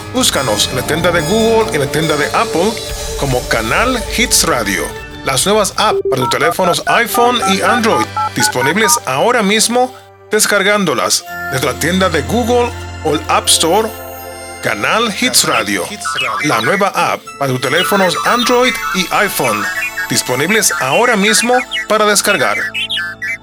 Búscanos en la tienda de Google y en la tienda de Apple como Canal Hits Radio. Las nuevas apps para tus teléfonos iPhone y Android, disponibles ahora mismo, descargándolas desde la tienda de Google o el App Store. Canal Hits Radio, la nueva app para tus teléfonos Android y iPhone, disponibles ahora mismo para descargar.